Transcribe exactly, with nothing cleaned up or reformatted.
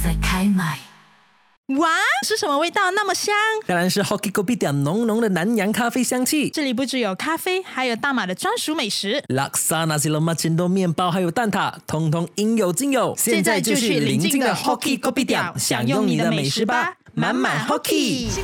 在开买。 哇，是什么味道那么香？ 当然是 Hockey Kopitiam 浓浓的南洋咖啡香气。 这里不只有咖啡，还有大马的专属美食， 拉萨那西罗马千多面包还有蛋挞，通通应有尽有。 现在就去邻近的 Hockey Kopitiam 享用你的美食吧，满满 Hockey。